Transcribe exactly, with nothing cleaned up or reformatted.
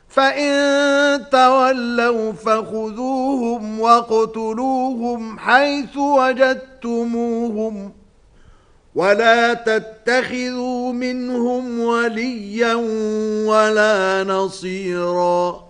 فإن تولوا فخذوهم واقتلوهم حيث وجدتموهم ولا تتخذوا منهم وليا ولا نصيرا